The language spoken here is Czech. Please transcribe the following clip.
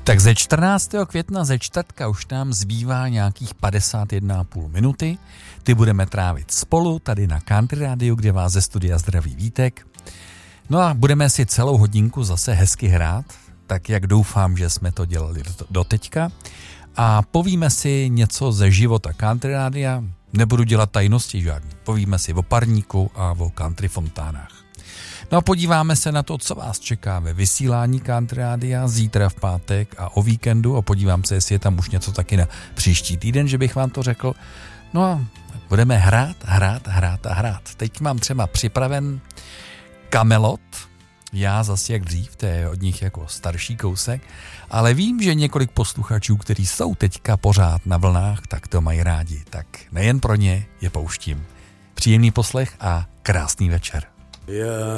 Tak ze 14. května ze čtvrtka už nám zbývá nějakých 51,5 minuty. Ty budeme trávit spolu tady na Country Radio, kde vás ze studia zdraví Vítek. No a budeme si celou hodinku zase hezky hrát, tak jak doufám, že jsme to dělali doteďka. A povíme si něco ze života Country Radia. Nebudu dělat tajnosti žádný. Povíme si o parníku a o country fontánách. No a podíváme se na to, co vás čeká ve vysílání Country Radia zítra v pátek a o víkendu a podívám se, jestli je tam už něco taky na příští týden, že bych vám to řekl. No a budeme hrát. Teď mám třeba připraven Kamelot, já zase jak dřív, to je od nich jako starší kousek, ale vím, že několik posluchačů, kteří jsou teďka pořád na vlnách, tak to mají rádi. Tak nejen pro ně je pouštím. Příjemný poslech a krásný večer. Já